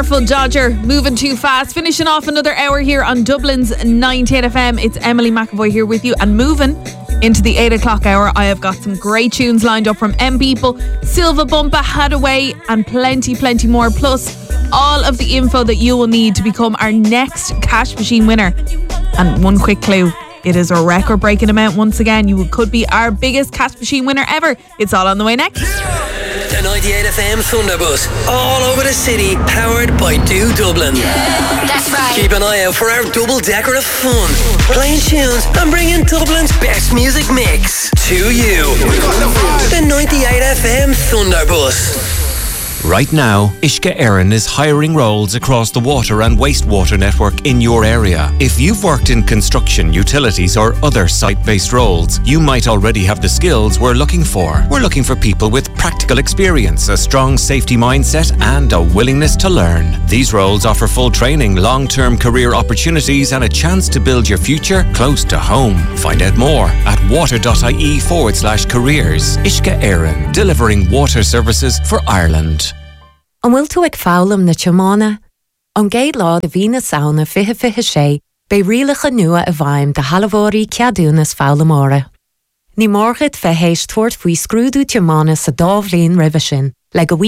Dodger, moving too fast. Finishing off another hour here on Dublin's 98 FM. It's Emily McAvoy here with you, and moving into the 8 o'clock hour, I have got some great tunes lined up from M People, Silva Bumpa, Hadaway, and plenty more. Plus, all of the info that you will need to become our next cash machine winner. And one quick clue. It is a record-breaking amount once again. You could be our biggest cash machine winner ever. It's all on the way next. The 98 FM Thunderbus, all over the city, powered by Do Dublin. Yeah, that's right. Keep an eye out for our double-decker of fun, playing tunes and bringing Dublin's best music mix to you. The 98 FM Thunderbus. Right now, Ishka Éireann is hiring roles across the water and wastewater network in your area. If you've worked in construction, utilities or other site-based roles, you might already have the skills we're looking for. We're looking for people with practical experience, a strong safety mindset and a willingness to learn. These roles offer full training, long-term career opportunities and a chance to build your future close to home. Find out more at water.ie/careers. Ishka Éireann, delivering water services for Ireland. An bhfuil tú ag fálam na tiomána? An géad lá a bhí na saona fiche sé, be rialacha nua a bhaim de halavórí ceadúnas fálamóra. Ní mórgad fe héist tuairt faoi scrúdú tiomána sa dábhlíon ribhe sin, le go